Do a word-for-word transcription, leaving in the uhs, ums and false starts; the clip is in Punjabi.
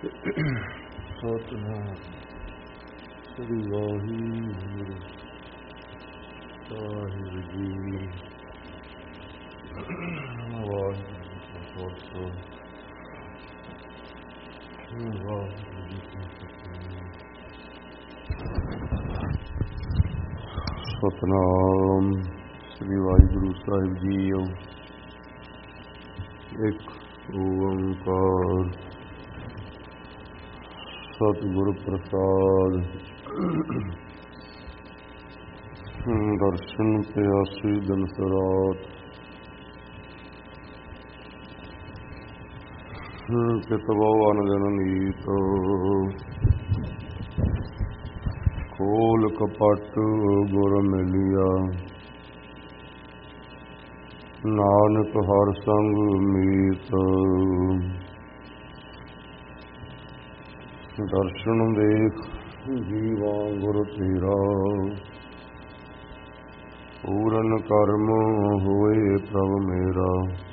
ਸਤਿਨਾਮ ਸ੍ਰੀ ਵਾਹਿਗੁਰੂ ਸਾਹਿਬ ਜੀ। ਵਾਹਿਗੁਰੂ ਜੀ ਕਾ ਖਾਲਸਾ, ਵਾਹਿਗੁਰੂ ਜੀ ਕੀ ਫਤਿਹ। ਸਤਿਨਾਮ ਸ੍ਰੀ ਵਾਹਿਗੁਰੂ ਸਾਹਿਬ ਜੀਓ। ਇੱਕ ਓੰਕਾਰ ਸਤਿਗੁਰ ਪ੍ਰਸਾਦ। ਦਰਸ਼ਨ ਪਿਆਸੀ ਦਿਨ ਰਾਤ, ਕਿਤਵਾ ਅਨੰਦਨ ਨੀਤ। ਖੋਲ ਕਪਟ ਗੁਰ ਮਿਲਿਆ, ਨਾਨਕ ਹਰ ਸੰਗ ਮੀਤ। ਦਰਸ਼ਨ ਦੇਖ ਜੀਵਾ ਗੁਰ ਤੇਰਾ, ਪੂਰਨ ਕਰਮ ਹੋਏ ਪ੍ਰਭ ਮੇਰਾ।